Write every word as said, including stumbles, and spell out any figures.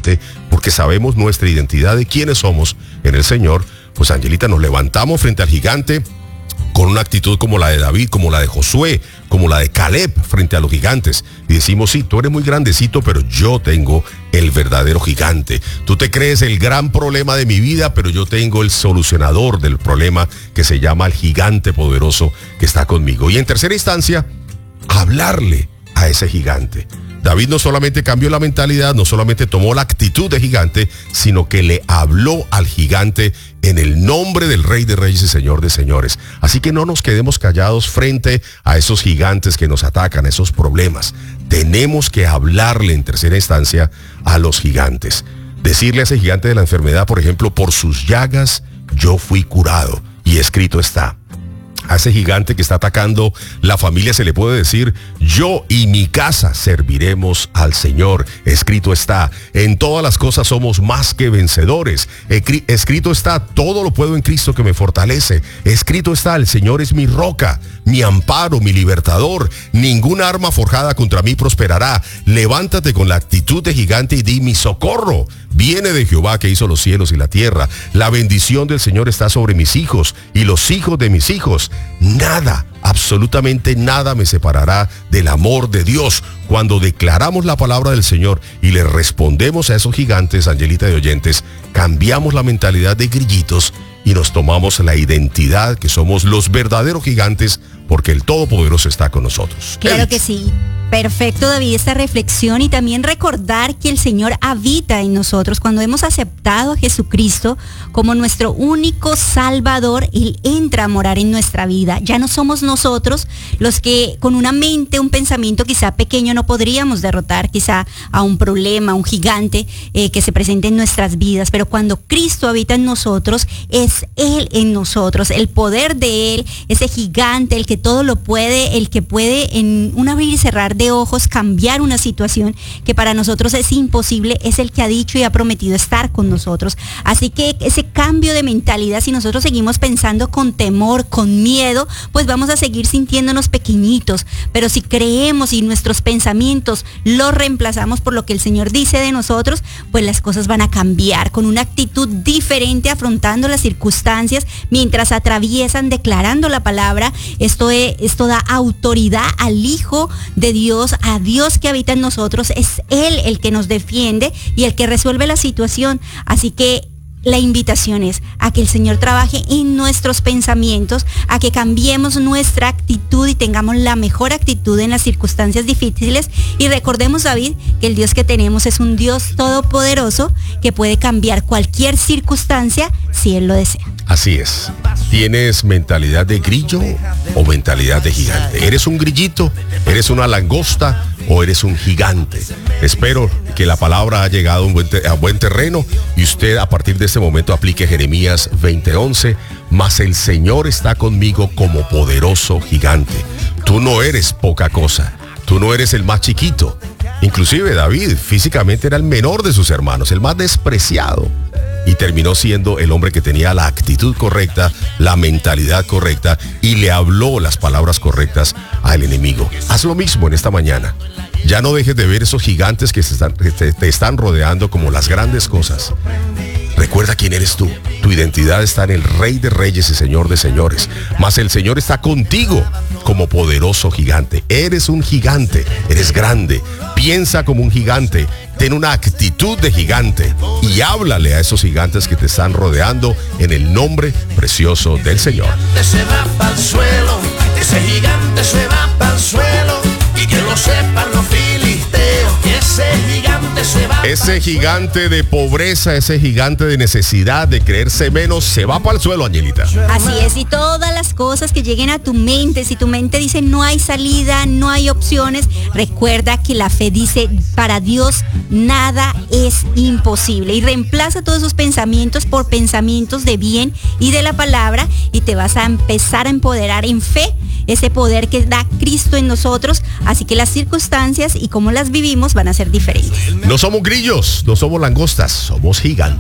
gigante, porque sabemos nuestra identidad de quiénes somos en el Señor, pues Angelita, nos levantamos frente al gigante con una actitud como la de David, como la de Josué, como la de Caleb frente a los gigantes. Y decimos, sí, tú eres muy grandecito, pero yo tengo el verdadero gigante. Tú te crees el gran problema de mi vida, pero yo tengo el solucionador del problema, que se llama el gigante poderoso que está conmigo. Y en tercera instancia, hablarle a ese gigante. David no solamente cambió la mentalidad, no solamente tomó la actitud de gigante, sino que le habló al gigante en el nombre del Rey de Reyes y Señor de Señores. Así que no nos quedemos callados frente a esos gigantes que nos atacan, a esos problemas. Tenemos que hablarle en tercera instancia a los gigantes. Decirle a ese gigante de la enfermedad, por ejemplo, por sus llagas yo fui curado. Y escrito está. A ese gigante que está atacando la familia se le puede decir, yo y mi casa serviremos al Señor. Escrito está, en todas las cosas somos más que vencedores. Escrito está, todo lo puedo en Cristo que me fortalece. Escrito está, el Señor es mi roca, mi amparo, mi libertador. Ninguna arma forjada contra mí prosperará. Levántate con la actitud de gigante y di, mi socorro viene de Jehová que hizo los cielos y la tierra. La bendición del Señor está sobre mis hijos y los hijos de mis hijos. Nada, absolutamente nada me separará del amor de Dios. Cuando declaramos la palabra del Señor y le respondemos a esos gigantes, Angelita de oyentes, cambiamos la mentalidad de grillitos y nos tomamos la identidad que somos los verdaderos gigantes, porque el Todopoderoso está con nosotros. Claro Edith. que sí. Perfecto, David, esta reflexión, y también recordar que el Señor habita en nosotros. Cuando hemos aceptado a Jesucristo como nuestro único Salvador, Él entra a morar en nuestra vida. Ya no somos nosotros los que con una mente, un pensamiento quizá pequeño no podríamos derrotar quizá a un problema, a un gigante eh, que se presente en nuestras vidas. Pero cuando Cristo habita en nosotros, es Él en nosotros, el poder de Él, ese gigante, el que todo lo puede, el que puede en un abrir y cerrar de ojos cambiar una situación que para nosotros es imposible, es el que ha dicho y ha prometido estar con nosotros. Así que ese cambio de mentalidad, si nosotros seguimos pensando con temor, con miedo, pues vamos a seguir sintiéndonos pequeñitos. Pero si creemos y nuestros pensamientos los reemplazamos por lo que el Señor dice de nosotros, pues las cosas van a cambiar con una actitud diferente, afrontando las circunstancias mientras atraviesan, declarando la palabra. Esto, es, esto da autoridad al Hijo de Dios, a Dios que habita en nosotros. Es Él el que nos defiende y el que resuelve la situación. Así que la invitación es a que el Señor trabaje en nuestros pensamientos, a que cambiemos nuestra actitud y tengamos la mejor actitud en las circunstancias difíciles. Y recordemos, David, que el Dios que tenemos es un Dios todopoderoso que puede cambiar cualquier circunstancia si Él lo desea. Así es. ¿Tienes mentalidad de grillo o mentalidad de gigante? ¿Eres un grillito? ¿Eres una langosta o eres un gigante? Espero que la palabra ha llegado a un buen, te- a buen terreno y usted a partir de este momento aplique Jeremías veinte once, mas el Señor está conmigo como poderoso gigante. Tú no eres poca cosa, tú no eres el más chiquito. Inclusive David físicamente era el menor de sus hermanos, el más despreciado. Y terminó siendo el hombre que tenía la actitud correcta, la mentalidad correcta y le habló las palabras correctas al enemigo. Haz lo mismo en esta mañana. Ya no dejes de ver esos gigantes que, se están, que te, te están rodeando como las grandes cosas. Recuerda quién eres tú. Tu identidad está en el Rey de Reyes y Señor de Señores. Mas el Señor está contigo como poderoso gigante. Eres un gigante, eres grande. Piensa como un gigante. Ten una actitud de gigante y háblale a esos gigantes que te están rodeando en el nombre precioso del Señor. Se va pa'l suelo, ese gigante se va pa'l suelo, y que lo sepan los filisteos, que ese gigante se va. Ese gigante de pobreza, ese gigante de necesidad, de creerse menos, se va para el suelo, Angelita. Así es, y todas las cosas que lleguen a tu mente, si tu mente dice no hay salida, no hay opciones, recuerda que la fe dice, para Dios nada es imposible. Y reemplaza todos esos pensamientos por pensamientos de bien y de la palabra, y te vas a empezar a empoderar en fe, ese poder que da Cristo en nosotros. Así que las circunstancias y cómo las vivimos van a ser diferentes. No somos grillos, no somos langostas, somos gigantes.